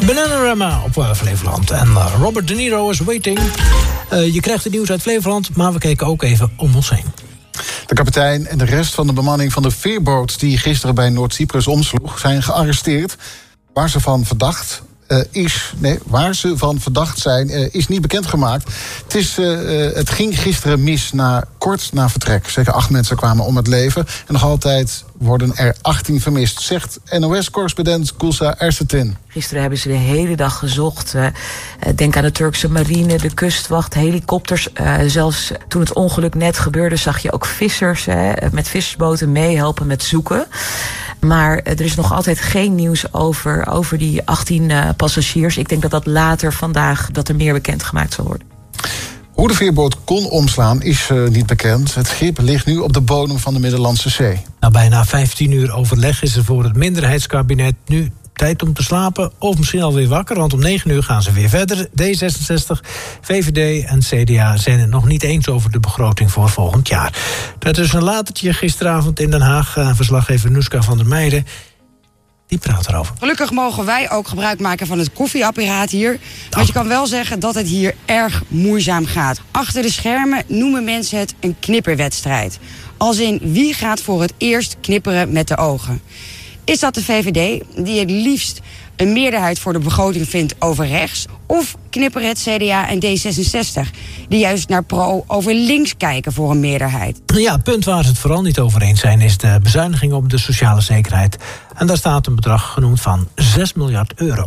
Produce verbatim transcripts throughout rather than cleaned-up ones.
Bananarama op uh, Flevoland. En uh, Robert De Niro is waiting. Uh, je krijgt het nieuws uit Flevoland, maar we keken ook even om ons heen. De kapitein en de rest van de bemanning van de veerboot die gisteren bij Noord-Cyprus omsloeg, zijn gearresteerd. Waar ze van verdacht uh, is, nee, waar ze van verdacht zijn, uh, is niet bekendgemaakt. Het, is, uh, uh, het ging gisteren mis na, kort na vertrek. Zeker acht mensen kwamen om het leven. En nog altijd worden er achttien vermist, zegt N O S-correspondent Gülsa Ersetin. Gisteren hebben ze de hele dag gezocht. Uh, denk aan de Turkse marine, de kustwacht, helikopters. Uh, zelfs toen het ongeluk net gebeurde, zag je ook vissers uh, met vissersboten meehelpen met zoeken. Maar uh, er is nog altijd geen nieuws over, over die achttien uh, passagiers. Ik denk dat dat later vandaag dat er meer bekendgemaakt zal worden. Hoe de veerboot kon omslaan is uh, niet bekend. Het schip ligt nu op de bodem van de Middellandse Zee. Na bijna vijftien uur overleg is er voor het minderheidskabinet nu tijd om te slapen of misschien alweer wakker, want om negen uur gaan ze weer verder. D zesenzestig, V V D en C D A zijn het nog niet eens over de begroting voor volgend jaar. Dat is een latertje gisteravond in Den Haag. Verslaggever Noeska van der Meijden, die praat erover. Gelukkig mogen wij ook gebruik maken van het koffieapparaat hier. Maar je kan wel zeggen dat het hier erg moeizaam gaat. Achter de schermen noemen mensen het een knipperwedstrijd. Als in wie gaat voor het eerst knipperen met de ogen. Is dat de V V D, die het liefst een meerderheid voor de begroting vindt over rechts? Of knipperen het C D A en D zesenzestig, die juist naar pro over links kijken voor een meerderheid? Ja, het punt waar ze het vooral niet over eens zijn is de bezuiniging op de sociale zekerheid. En daar staat een bedrag genoemd van zes miljard euro.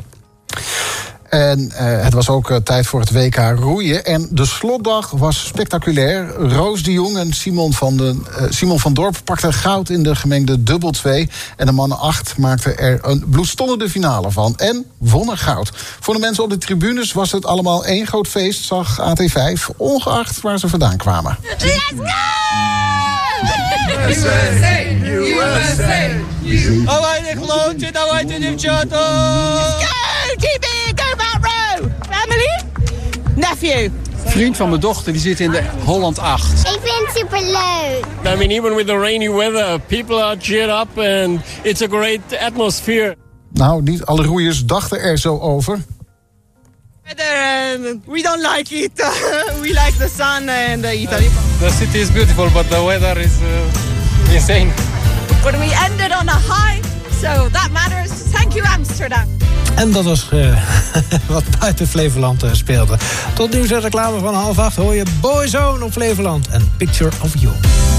En uh, het was ook uh, tijd voor het W K roeien. En de slotdag was spectaculair. Roos de Jong en Simon van, de, uh, Simon van Dorp pakten goud in de gemengde dubbel twee. En de mannen acht maakten er een bloedstollende finale van. En wonnen goud. Voor de mensen op de tribunes was het allemaal één groot feest, zag A T vijf. Ongeacht waar ze vandaan kwamen. Let's go! U S A! U S A! Давайте, хлопці, давайте, дівчата! Let's go, T B! Go back row! Family? Nephew. Vriend van mijn dochter, die zit in de Holland acht. Ik vind het superleuk. I mean, even with the rainy weather, people are cheered up and it's a great atmosphere. Nou, niet alle roeiers dachten er zo over. Weather, we don't like it. We like the sun and the Italy. The city is beautiful, but the weather is uh, insane. But we ended on a high, so that matters. Thank you, Amsterdam. En dat was uh, wat buiten Flevoland uh, speelde. Tot nu zijn reclame van half acht hoor je Boyzone op Flevoland en Picture of You.